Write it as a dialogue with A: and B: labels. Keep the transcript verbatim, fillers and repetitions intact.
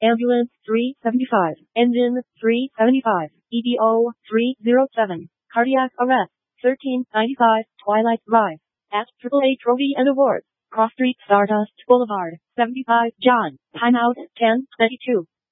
A: Ambulance three seventy-five. Engine three seventy-five. E D O three oh seven. Cardiac arrest thirteen ninety-five. Twilight Drive. At triple A Trophy and Awards. Cross Street Stardust Boulevard. seventy-five John. Timeout ten twenty-two.